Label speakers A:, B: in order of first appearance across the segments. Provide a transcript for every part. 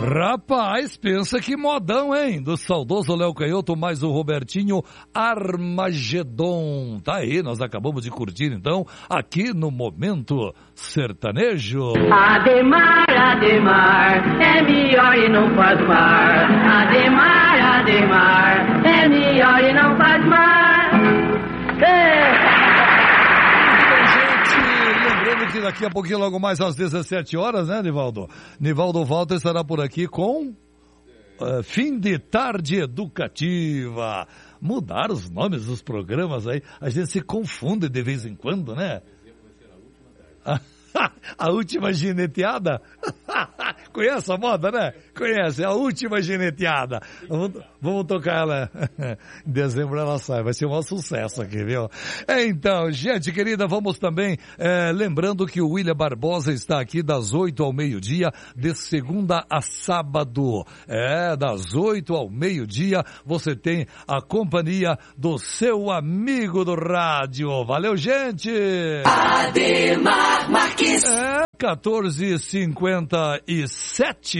A: Rapaz, pensa que modão, hein? Do saudoso Léo Canhoto, mais o Robertinho Armagedon. Tá aí, nós acabamos de curtir, então, aqui no Momento Sertanejo.
B: Ademar, Ademar, é melhor e não faz mar. Ademar, Ademar, é melhor e não faz mar.
A: Lembrando que daqui a pouquinho, logo mais às 17 horas, né, Nivaldo? Nivaldo Walter estará por aqui com Fim de Tarde Educativa. Mudar os nomes dos programas aí, a gente se confunde de vez em quando, né? A última gineteada? Conhece a moda, né? Conhece, a última gineteada. Vamos tocar ela. Em dezembro ela sai, vai ser um sucesso aqui, viu? Então, gente querida, vamos também lembrando que o William Barbosa está aqui das 8 ao meio-dia, de segunda a sábado. Das 8 ao meio-dia, você tem a companhia do seu amigo do rádio. Valeu, gente!
C: Ademar Marques.
A: 14h57.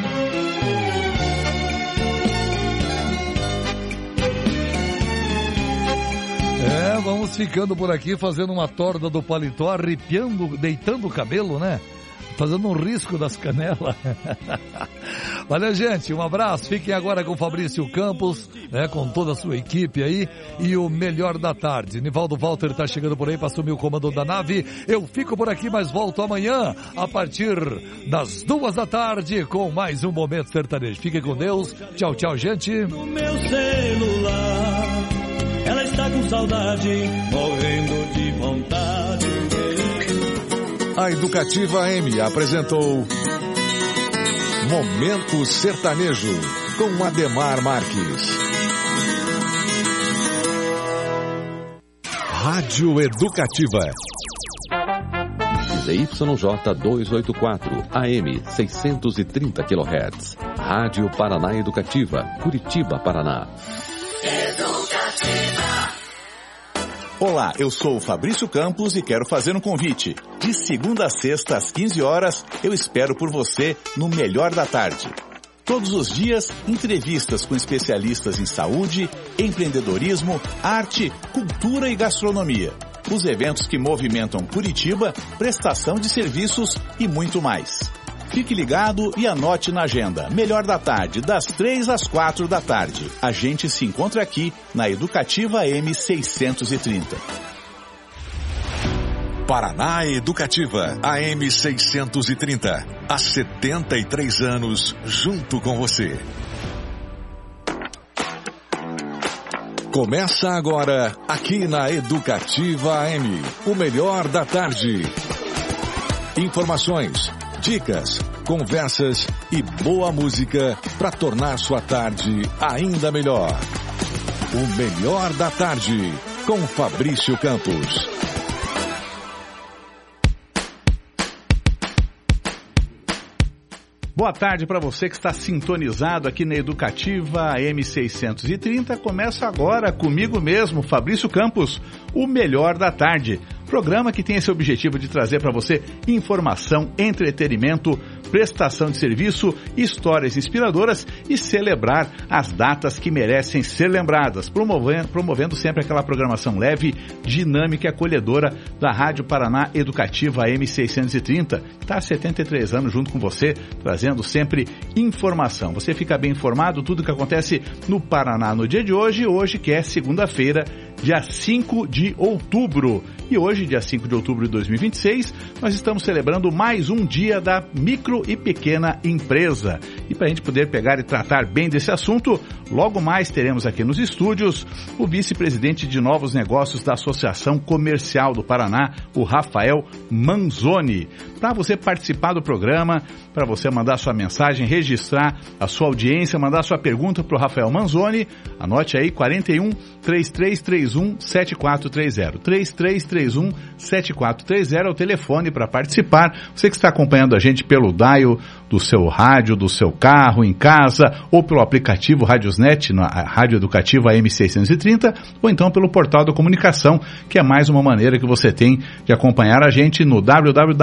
A: Vamos ficando por aqui, fazendo uma torda do paletó, arrepiando, deitando o cabelo, né? Fazendo um risco das canelas. Valeu, gente, um abraço. Fiquem agora com o Fabrício Campos, né, com toda a sua equipe aí, e o Melhor da Tarde. Nivaldo Walter está chegando por aí para assumir o comando da nave. Eu fico por aqui, mas volto amanhã a partir das 2 da tarde com mais um Momento Sertanejo. Fiquem com Deus. Tchau, tchau, gente.
D: No meu celular, ela está com saudade, morrendo de vontade.
E: A Educativa M apresentou Momento Sertanejo com Ademar Marques. Rádio Educativa.
F: ZYJ 284, AM 630 kHz. Rádio Paraná Educativa, Curitiba, Paraná.
G: Olá, eu sou o Fabrício Campos e quero fazer um convite. De segunda a sexta, às 15 horas, eu espero por você no Melhor da Tarde. Todos os dias, entrevistas com especialistas em saúde, empreendedorismo, arte, cultura e gastronomia. Os eventos que movimentam Curitiba, prestação de serviços e muito mais. Fique ligado e anote na agenda. Melhor da Tarde, das 3 às 4 da tarde. A gente se encontra aqui na Educativa M630.
E: Paraná Educativa, AM 630. Há 73 anos, junto com você. Começa agora, aqui na Educativa AM, o Melhor da Tarde. Informações, dicas, conversas e boa música para tornar sua tarde ainda melhor. O Melhor da Tarde, com Fabrício Campos.
H: Boa tarde para você que está sintonizado aqui na Educativa M630. Começa agora comigo mesmo, Fabrício Campos, o Melhor da Tarde. Programa que tem esse objetivo de trazer para você informação, entretenimento, prestação de serviço, histórias inspiradoras e celebrar as datas que merecem ser lembradas, promovendo sempre aquela programação leve, dinâmica e acolhedora da Rádio Paraná Educativa M630, que está há 73 anos junto com você, trazendo sempre informação. Você fica bem informado, tudo que acontece no Paraná no dia de hoje que é segunda-feira, dia 5 de outubro. E hoje, dia 5 de outubro de 2026, nós estamos celebrando mais um dia da micro e pequena empresa. E para a gente poder pegar e tratar bem desse assunto, logo mais teremos aqui nos estúdios o vice-presidente de novos negócios da Associação Comercial do Paraná, o Rafael Manzoni. Para você participar do programa, para você mandar sua mensagem, registrar a sua audiência, mandar sua pergunta para o Rafael Manzoni, anote aí, 41 3331 7430. 3331 7430 é o telefone para participar. Você que está acompanhando a gente pelo dial do seu rádio, do seu carro, em casa, ou pelo aplicativo Radiosnet, na Rádio Educativa M630, ou então pelo portal da comunicação, que é mais uma maneira que você tem de acompanhar a gente no www.comunicação.com.br.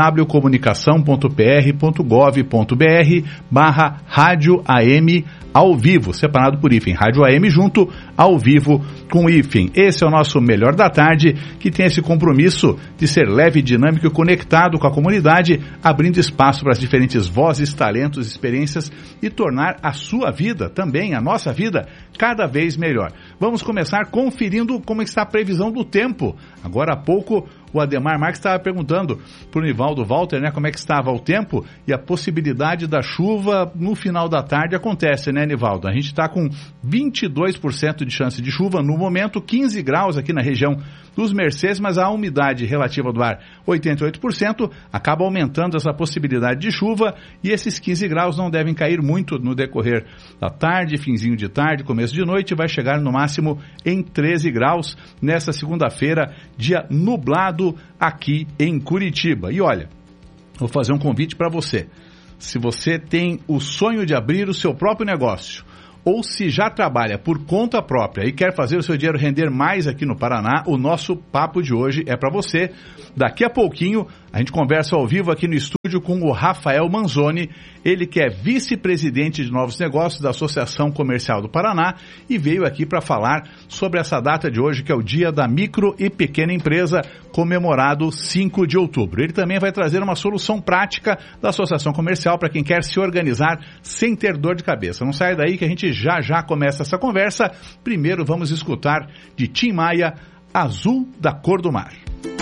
H: comunicação.pr.gov.br/rádio AM ao vivo, separado por hífen, Rádio AM junto, ao vivo com hífen. Esse é o nosso Melhor da Tarde, que tem esse compromisso de ser leve, dinâmico e conectado com a comunidade, abrindo espaço para as diferentes vozes, talentos, experiências e tornar a sua vida, também a nossa vida, cada vez melhor. Vamos começar conferindo como está a previsão do tempo. Agora há pouco o Ademar Marques estava perguntando para o Nivaldo Walter, né, como é que estava o tempo e a possibilidade da chuva no final da tarde acontece, né, Nivaldo? A gente está com 22% de chance de chuva no momento, 15 graus aqui na região dos Mercês, mas a umidade relativa do ar 88%, acaba aumentando essa possibilidade de chuva e esses 15 graus não devem cair muito no decorrer da tarde, finzinho de tarde, começo de noite, vai chegar no máximo em 13 graus nessa segunda-feira, dia nublado aqui em Curitiba. E olha, vou fazer um convite para você. Se você tem o sonho de abrir o seu próprio negócio, ou se já trabalha por conta própria e quer fazer o seu dinheiro render mais aqui no Paraná, o nosso papo de hoje é para você. Daqui a pouquinho a gente conversa ao vivo aqui no estúdio com o Rafael Manzoni, ele que é vice-presidente de novos negócios da Associação Comercial do Paraná e veio aqui para falar sobre essa data de hoje, que é o Dia da Micro e Pequena Empresa, comemorado 5 de outubro. Ele também vai trazer uma solução prática da Associação Comercial para quem quer se organizar sem ter dor de cabeça. Não sai daí que a gente já começa essa conversa. Primeiro vamos escutar de Tim Maia, Azul da Cor do Mar.